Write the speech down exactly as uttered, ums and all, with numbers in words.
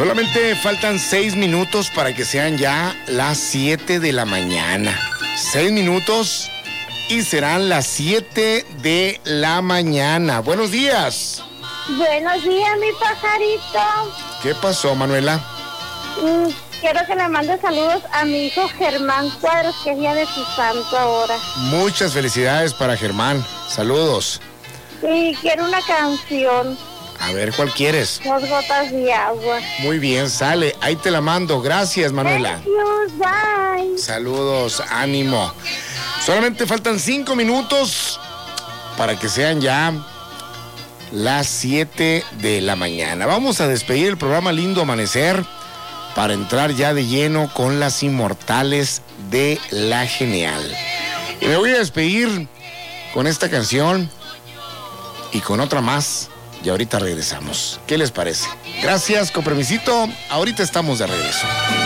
Solamente faltan seis minutos para que sean ya las siete de la mañana. Seis minutos y serán las siete de la mañana. Buenos días. Buenos días, mi pajarito. ¿Qué pasó, Manuela? Mm, quiero que le mande saludos a mi hijo Germán Cuadros, que es día de su santo ahora. Muchas felicidades para Germán. Saludos. Y quiero una canción. A ver, ¿cuál quieres? Dos gotas de agua. Muy bien, sale. Ahí te la mando. Gracias, Manuela. Thank you, bye. Saludos, ánimo. Solamente faltan cinco minutos para que sean ya las siete de la mañana. Vamos a despedir el programa Lindo Amanecer para entrar ya de lleno con las inmortales de La Genial. Y me voy a despedir con esta canción y con otra más. Y ahorita regresamos. ¿Qué les parece? Gracias, con permisito. Ahorita estamos de regreso.